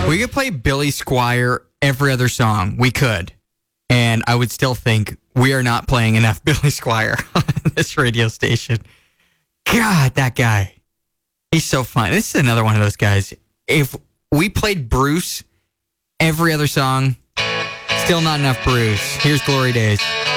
We could play Billy Squier every other song. We could. And I would still think we are not playing enough Billy Squier on this radio station. God, that guy. He's so fun. This is another one of those guys. If we played Bruce every other song, still not enough Bruce. Here's Glory Days.